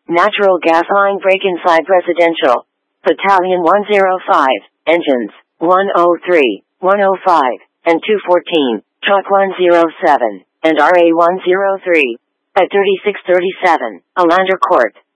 Natural gas line break inside residential. Battalion 105, engines, 103, 105, and 214, truck 107, and RA 103. At 3637, Alander Court.